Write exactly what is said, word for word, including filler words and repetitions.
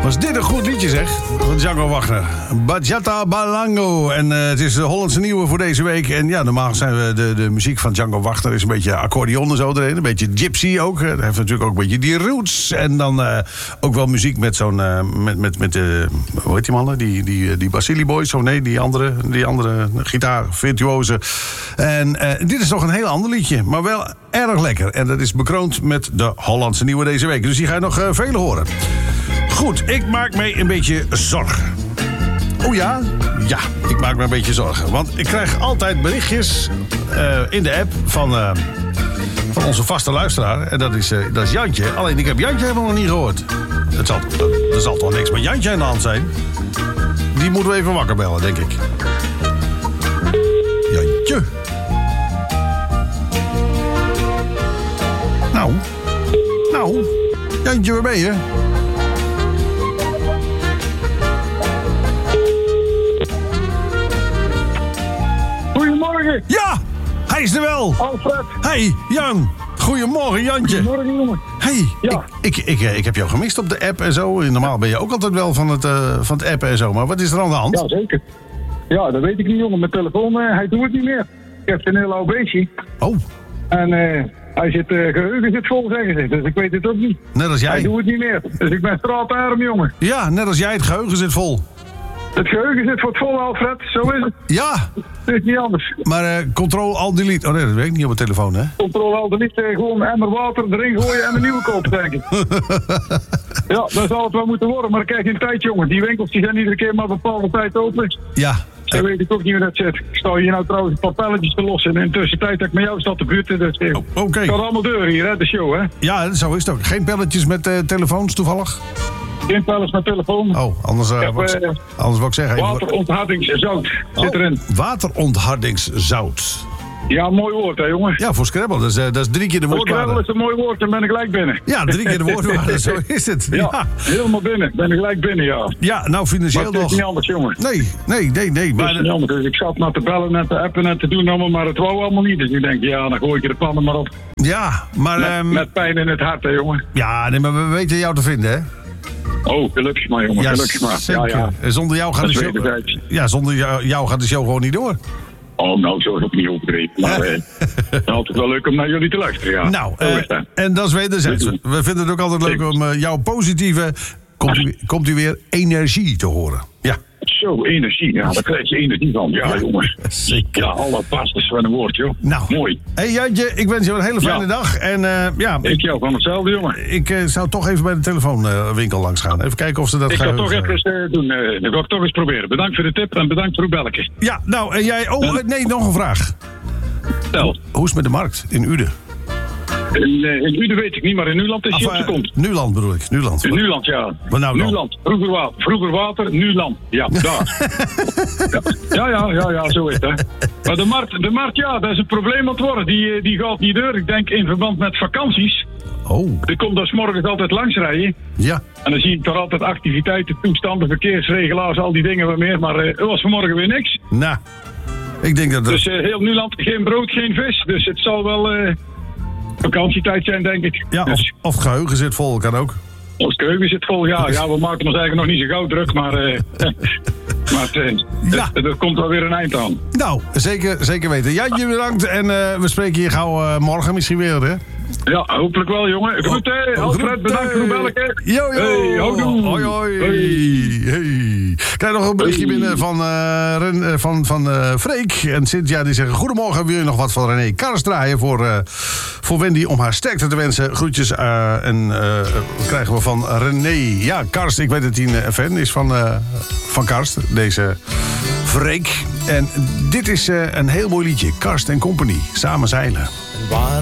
Was dit een goed liedje, zeg? Van Django Wagner. Bachata Balango. En uh, het is de Hollandse nieuwe voor deze week. En ja, normaal zijn we de, de muziek van Django Wagner is een beetje accordeon en zo erin. Een beetje gypsy ook. Hij heeft natuurlijk ook een beetje die roots. En dan uh, ook wel muziek met zo'n... Uh, met, met, met uh, hoe heet die mannen? Die, die, die Basili Boys. Oh nee, die andere, die andere gitaarvirtuozen. En uh, dit is toch een heel ander liedje. Maar wel erg lekker. En dat is bekroond met de Hollandse nieuwe deze week. Dus die ga je nog uh, vele horen. Goed, ik maak me een beetje zorgen. Oh ja? Ja, ik maak me een beetje zorgen. Want ik krijg altijd berichtjes uh, in de app van, uh, van onze vaste luisteraar. En dat is, uh, dat is Jantje. Alleen ik heb Jantje helemaal nog niet gehoord. Het zal, er zal toch niks met Jantje aan de hand zijn? Die moeten we even wakker bellen, denk ik. Jantje. Nou. Nou. Jantje, waar ben je? Goedemorgen. Ja, hij is er wel. Alfred. Hey, Jan. Goedemorgen, Jantje. Goedemorgen, jongen. Hey, Ja. ik, ik, ik, ik heb jou gemist op de app en zo. Normaal ben je ook altijd wel van het, uh, van het appen en zo. Maar wat is er aan de hand? Ja, zeker. Ja, dat weet ik niet, jongen. Mijn telefoon, uh, hij doet het niet meer. Ik heb een heel oud beestje. Oh, En uh, hij zit, uh, geheugen zit vol, zeggen ze. Dus ik weet het ook niet. net als Hij jij. doet het niet meer. Dus ik ben straatarm, jongen. Ja, net als jij. Het geheugen zit vol. Het geheugen zit voor het vol, Alfred. Zo is het. Ja, Het is niet anders. maar uh, control alt delete. Oh nee, dat werkt niet op mijn telefoon, hè? Controle al niet, uh, gewoon een emmer water erin gooien en een nieuwe kopen, denk ik. Ja, dat zal het wel moeten worden. Maar kijk, in tijd, jongen. Die winkels die zijn iedere keer maar een bepaalde tijd open. Ja. Zo weet ik ook niet hoe dat zit. Ik sta hier nou trouwens een paar pelletjes te lossen. En in de tussentijd dat ik met jou sta te buurten. Dus eh, Oh, oké. het gaat allemaal deur hier, hè, de show, hè. Ja, zo is het ook. Geen belletjes met uh, telefoons toevallig? Geen pellets met telefoon. Oh, anders, uh, Ik heb, wou ik, uh, anders wou ik zeggen... even- Wateronthardingszout zit erin. Oh, wateronthardingszout. Ja, mooi woord, hè, jongen. Ja, voor Scrabble. Dat is, uh, dat is drie keer de Voor Scrabble woordwaarde. is een mooi woord, dan ben ik gelijk binnen. Ja, drie keer de woordwaarde. Zo is het. Ja, Ja, helemaal binnen. Ben ik gelijk binnen, ja. ja nou Maar financieel het is nog... niet anders, jongen. Nee, nee, nee, nee. Het Maar, is niet anders. Dus ik zat naar te bellen en te appen en te doen allemaal, maar het wou allemaal niet. Dus ik denk, ja, dan gooi ik er de pannen maar op. ja, maar... Met, ehm, met pijn in het hart, hè, jongen. ja, nee, maar we weten jou te vinden, hè? Oh, gelukkig maar, jongen. Ja, gelukkig maar. zeker. Ja, ja. En zonder jou gaat Dat de is show... wederzijds. Ja, zonder jou, jou gaat de show gewoon niet door. Oh, nou, zo is het niet overdreven. Maar eh, het is altijd wel leuk om naar jullie te luisteren, ja. Nou, Zo eh, is dat. en dat is wederzijds. Zeker. We vinden het ook altijd leuk Zeker. om uh, jouw positieve... Komt u, komt u weer energie te horen. Ja. Zo, energie. Ja, daar krijg je energie van. Ja, jongens. Zeker. Ja, alle past is van een woord, joh. Nou. Mooi. Hey Jantje, ik wens je een hele fijne Ja. dag. En uh, ja, Ik jou van hetzelfde, jongen. ik uh, zou toch even bij de telefoonwinkel langs gaan. Even kijken of ze dat Ik ga gaan... het toch even eens uh, doen. Uh, dat ga ik toch eens proberen. Bedankt voor de tip en bedankt voor uw belletje. Ja, nou, en jij... Oh, uh, nee, nog een vraag. Stel. Hoe is het met de markt in Uden? In, uh, in Uden weet ik niet, maar in Nuland is hij op uh, zijn kont. Nuland bedoel ik, Nuland. In Nuland, ja. Wat nou dan? Nuland. Vroeger water. Vroeger water, nu land. Ja, daar. ja, ja, ja, ja, zo is het. Hè. Maar de markt, de markt, ja, dat is een probleem aan het worden. Die, eh, die gaat niet door. Ik denk in verband met vakanties. Oh, Ik kom daar 's morgens altijd langs rijden. ja. En dan zie ik toch altijd activiteiten, toestanden, verkeersregelaars, al die dingen wat meer. Maar er uh, was vanmorgen weer niks. Nou, ik denk dat... dat Dus uh, heel Nuland, geen brood, geen vis. Dus het zal wel uh, vakantietijd zijn, denk ik. ja, of, Dus, of het geheugen zit vol, kan ook. ons keuken zit vol. Ja, ja, we maken ons eigenlijk nog niet zo gauw druk, maar, uh, maar het, uh, Ja. het- er komt wel weer een eind aan. Nou, zeker, zeker weten. Jantje, bedankt. En uh, we spreken je gauw uh, morgen misschien weer, hè? Ja, hopelijk wel, jongen. Groeten, Alfred, bedankt voor het belletje. Yo, yo. Hey, houdoe. Hoi, hoi. Hey. Hey. Ik krijg nog een berichtje Hey. binnen van, uh, Ren, uh, van, van uh, Freek en Cynthia. Die zeggen, goedemorgen, wil je nog wat van René Kars draaien voor, uh, voor Wendy om haar sterkte te wensen? Groetjes uh, en uh, krijgen we van René. Ja, Kars, ik weet dat hij een fan is van, uh, van Karst, deze Freek. En dit is uh, een heel mooi liedje, Karst en Company, Samen zeilen.